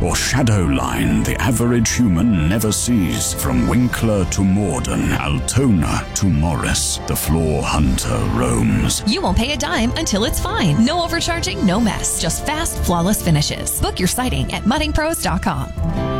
or shadow line the average human never sees. From Winkler to Morden, Altona to Morris, the floor hunter roams. You won't pay a dime until it's fine. No overcharging, no mess. Just fast, flawless finishes. Book your siding at muddingpros.com.